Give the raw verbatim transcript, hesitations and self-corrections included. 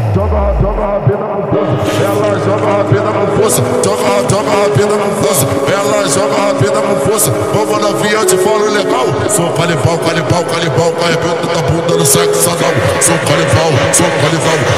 joga, joga a rabeta no poço. Ela joga a rabeta no poço, joga, joga a rabeta no poço. Ela joga a rabeta no poço. Vamos novinha, eu te falo legal. Sou calibau, calibau, calibau, arrebento da bunda no sexo anal. Sou calibau, sou calibau.